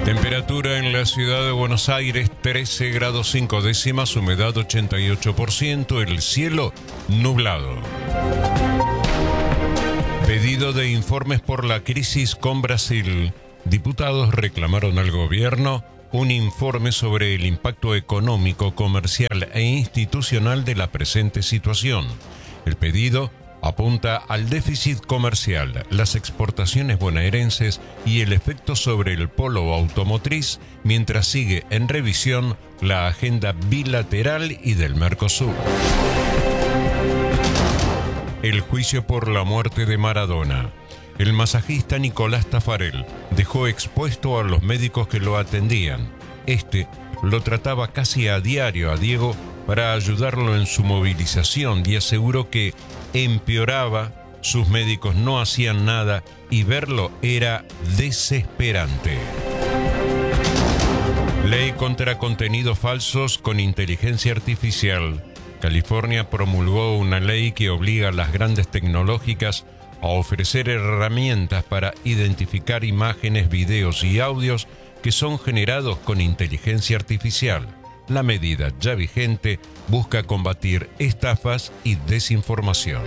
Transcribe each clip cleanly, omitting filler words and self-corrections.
Temperatura en la ciudad de Buenos Aires, 13 grados 5 décimas, humedad 88%, el cielo nublado. Pedido de informes por la crisis con Brasil. Diputados reclamaron al gobierno un informe sobre el impacto económico, comercial e institucional de la presente situación. El pedido apunta al déficit comercial, las exportaciones bonaerenses y el efecto sobre el polo automotriz, mientras sigue en revisión la agenda bilateral y del Mercosur. El juicio por la muerte de Maradona. El masajista Nicolás Taffarel dejó expuesto a los médicos que lo atendían. Este lo trataba casi a diario a Diego para ayudarlo en su movilización y aseguró que empeoraba, sus médicos no hacían nada y verlo era desesperante. Ley contra contenidos falsos con inteligencia artificial. California promulgó una ley que obliga a las grandes tecnológicas a ofrecer herramientas para identificar imágenes, videos y audios que son generados con inteligencia artificial. La medida ya vigente busca combatir estafas y desinformación.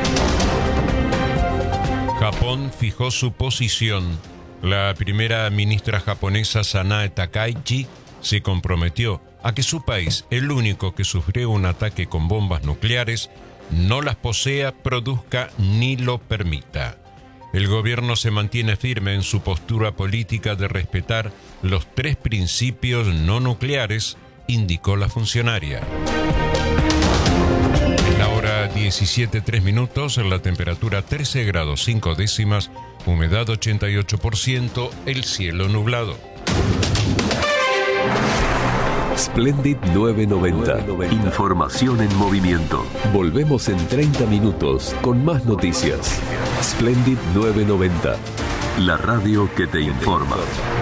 Japón fijó su posición. La primera ministra japonesa Sanae Takaichi se comprometió a que su país, el único que sufrió un ataque con bombas nucleares, no las posea, produzca ni lo permita. El gobierno se mantiene firme en su postura política de respetar los 3 principios no nucleares, indicó la funcionaria. Es la hora 17:03, la temperatura 13 grados 5 décimas, humedad 88%, el cielo nublado. Splendid 990. Información en movimiento. Volvemos en 30 minutos con más noticias. Splendid 990. La radio que te informa.